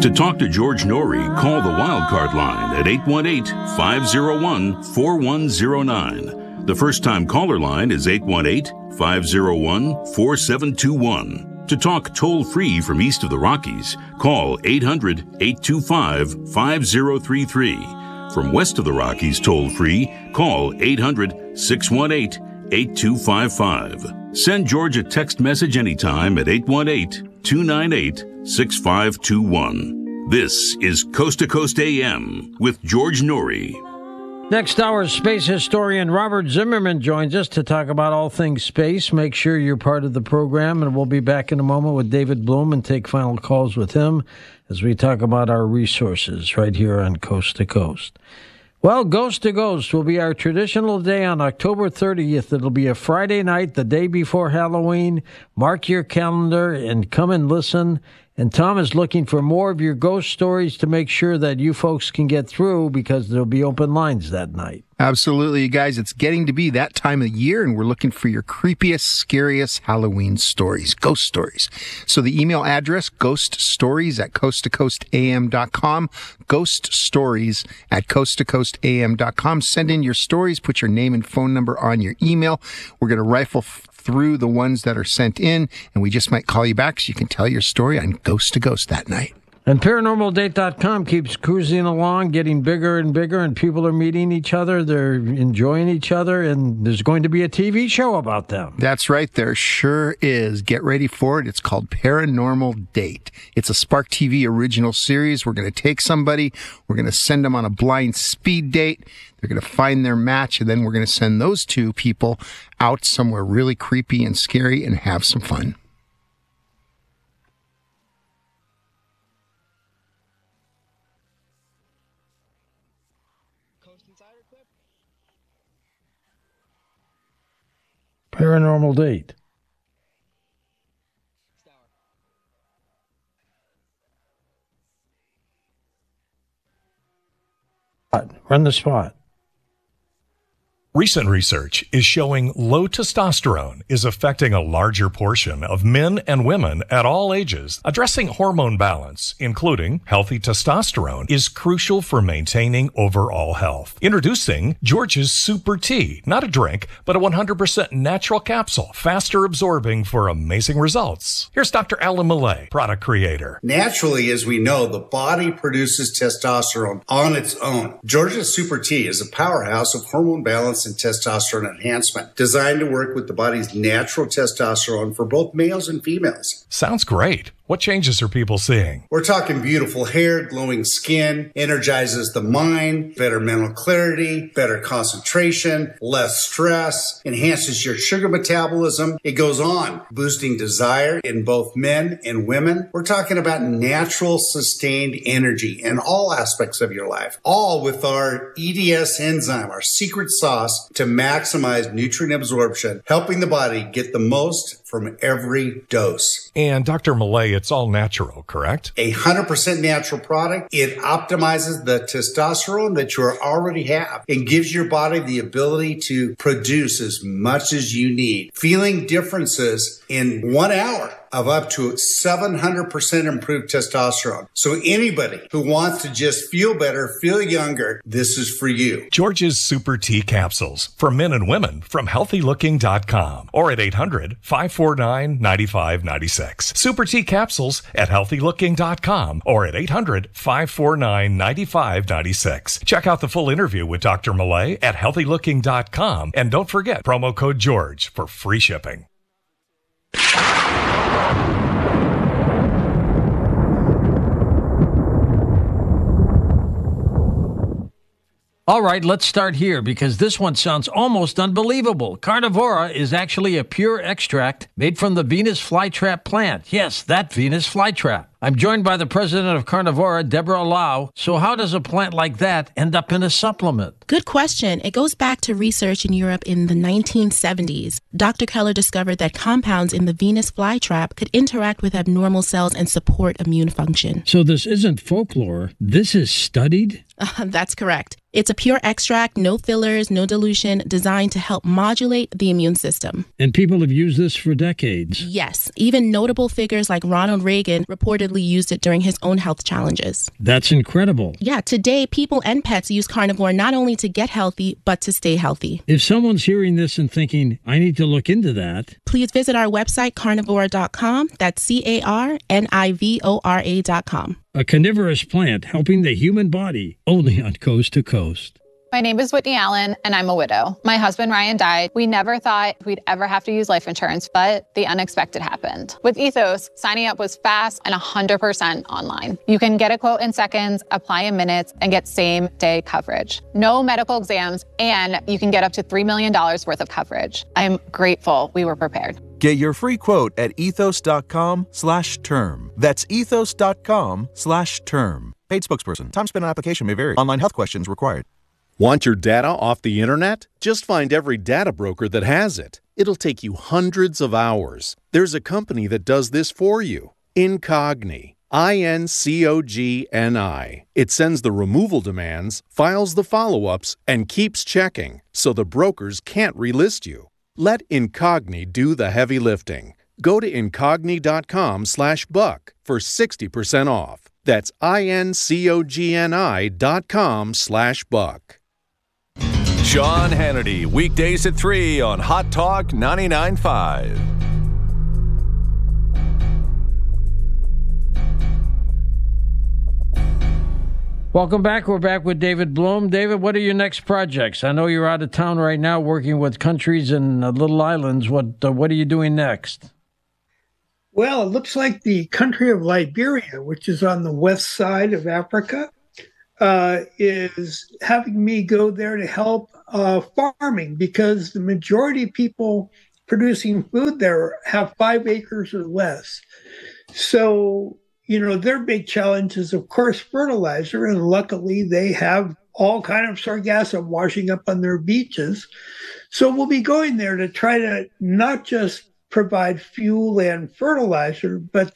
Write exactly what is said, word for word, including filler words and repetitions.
To talk to George Norrie, call the Wildcard line at eight one eight, five oh one, four one oh nine. The first-time caller line is eight one eight, five oh one, four seven two one. To talk toll-free from east of the Rockies, call eight hundred, eight two five, five oh three three. From west of the Rockies toll-free, call eight hundred, six one eight, eight two five five. Send George a text message anytime at eight one eight, two nine eight, six five two one. This is Coast to Coast A M with George Norrie. Next hour, space historian Robert Zimmerman joins us to talk about all things space. Make sure you're part of the program, and we'll be back in a moment with David Bloom and take final calls with him as we talk about our resources right here on Coast to Coast. Well, Ghost to Ghost will be our traditional day on October thirtieth. It'll be a Friday night, the day before Halloween. Mark your calendar and come and listen. And Tom is looking for more of your ghost stories to make sure that you folks can get through because there'll be open lines that night. Absolutely, you guys. It's getting to be that time of year, and we're looking for your creepiest, scariest Halloween stories, ghost stories. So the email address, ghost stories at coast to coast a m dot com, ghost stories at coast to coast a m dot com. Send in your stories, put your name and phone number on your email. We're going to rifle f- through the ones that are sent in, and we just might call you back so you can tell your story on Ghost to Ghost that night. And paranormal date dot com keeps cruising along, getting bigger and bigger, and people are meeting each other. They're enjoying each other, and there's going to be a T V show about them. That's right. There sure is. Get ready for it. It's called Paranormal Date. It's a Spark T V original series. We're going to take somebody. We're going to send them on a blind speed date. They're going to find their match, and then we're going to send those two people out somewhere really creepy and scary and have some fun. Paranormal Date. Run the spot. Recent research is showing low testosterone is affecting a larger portion of men and women at all ages. Addressing hormone balance, including healthy testosterone, is crucial for maintaining overall health. Introducing George's Super Tea, not a drink, but a one hundred percent natural capsule, faster absorbing for amazing results. Here's Doctor Alan Millay, product creator. Naturally, as we know, the body produces testosterone on its own. George's Super Tea is a powerhouse of hormone balance and testosterone enhancement, designed to work with the body's natural testosterone for both males and females. Sounds great. What changes are people seeing? We're talking beautiful hair, glowing skin, energizes the mind, better mental clarity, better concentration, less stress, enhances your sugar metabolism. It goes on, boosting desire in both men and women. We're talking about natural, sustained energy in all aspects of your life, all with our E D S enzyme, our secret sauce to maximize nutrient absorption, helping the body get the most from every dose. And Doctor Millay, it's all natural, correct? A one hundred percent natural product. It optimizes the testosterone that you already have and gives your body the ability to produce as much as you need. Feeling differences in one hour of up to seven hundred percent improved testosterone. So anybody who wants to just feel better, feel younger, this is for you. George's Super Tea Capsules for men and women from healthy looking dot com or at eight hundred, five four nine, nine five nine six. Super Tea Capsules at healthy looking dot com or at eight hundred, five four nine, nine five nine six. Check out the full interview with Doctor Millay at healthy looking dot com and don't forget promo code George for free shipping. All right, let's start here because this one sounds almost unbelievable. Carnivora is actually a pure extract made from the Venus flytrap plant. Yes, that Venus flytrap. I'm joined by the president of Carnivora, Deborah Lau. So how does a plant like that end up in a supplement? Good question. It goes back to research in Europe in the nineteen seventies. Doctor Keller discovered that compounds in the Venus flytrap could interact with abnormal cells and support immune function. So this isn't folklore. This is studied? Uh, that's correct. It's a pure extract, no fillers, no dilution, designed to help modulate the immune system. And people have used this for decades. Yes. Even notable figures like Ronald Reagan reportedly extensively used it during his own health challenges. That's incredible. Yeah, today, people and pets use carnivore not only to get healthy, but to stay healthy. If someone's hearing this and thinking, I need to look into that, please visit our website, carnivora dot com. That's C A R N I V O R A dot com. A carnivorous plant helping the human body, only on Coast to Coast. My name is Whitney Allen, and I'm a widow. My husband, Ryan, died. We never thought we'd ever have to use life insurance, but the unexpected happened. With Ethos, signing up was fast and one hundred percent online. You can get a quote in seconds, apply in minutes, and get same-day coverage. No medical exams, and you can get up to three million dollars worth of coverage. I'm grateful we were prepared. Get your free quote at ethos.com slash term. That's ethos.com slash term. Paid spokesperson. Time spent on application may vary. Online health questions required. Want your data off the internet? Just find every data broker that has it. It'll take you hundreds of hours. There's a company that does this for you. Incogni. I N C O G N I. It sends the removal demands, files the follow-ups, and keeps checking, so the brokers can't relist you. Let Incogni do the heavy lifting. Go to incogni.com slash buck for sixty percent off. That's I-N-C-O-G-N-I dot com slash buck. Sean Hannity, weekdays at three on Hot Talk ninety-nine point five. Welcome back. We're back with David Bloom. David, what are your next projects? I know you're out of town right now working with countries and uh, little islands. What uh, what are you doing next? Well, it looks like the country of Liberia, which is on the west side of Africa, uh, is having me go there to help uh, farming, because the majority of people producing food there have five acres or less. So, you know, their big challenge is, of course, fertilizer, and luckily they have all kind of sargassum washing up on their beaches. So we'll be going there to try to not just provide fuel and fertilizer, but